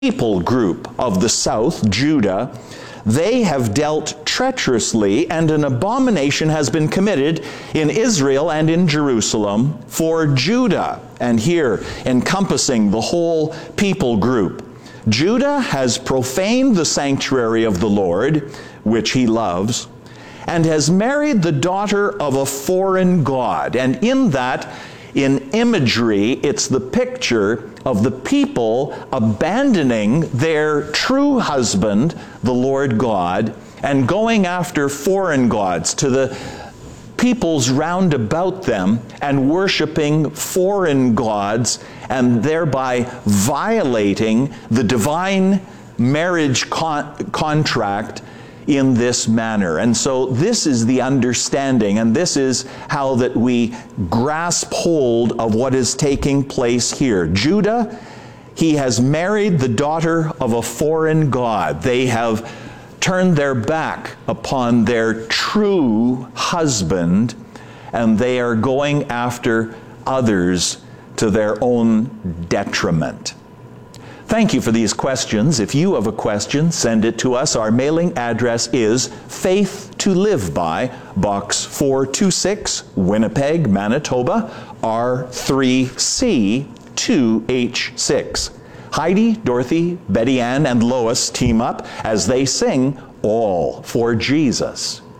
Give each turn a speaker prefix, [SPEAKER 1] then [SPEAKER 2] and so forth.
[SPEAKER 1] people group of the south, Judah, they have dealt treacherously, and an abomination has been committed in Israel and in Jerusalem for Judah. And here, encompassing the whole people group. Judah has profaned the sanctuary of the Lord, which he loves, and has married the daughter of a foreign god. And in that, in imagery, it's the picture of the people abandoning their true husband, the Lord God, and going after foreign gods to the peoples round about them and worshiping foreign gods, and thereby violating the divine marriage contract in this manner. And so this is the understanding, and this is how that we grasp hold of what is taking place here. Judah, he has married the daughter of a foreign god. They have turned their back upon their true husband, and they are going after others to their own detriment. Thank you for these questions. If you have a question, send it to us. Our mailing address is Faith to Live By, Box 426, Winnipeg, Manitoba, R3C 2H6. Heidi, Dorothy, Betty Ann, and Lois team up as they sing All for Jesus.